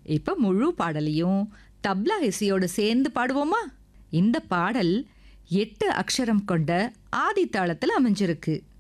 இப்ப முழு பாடலையும் தப்லா இசையோடு சேர்ந்து பாடுவோமா? இந்த பாடல் 8 அக்ஷரம் கொண்ட ஆதி தாளத்தில் அமைஞ்சிருக்கு.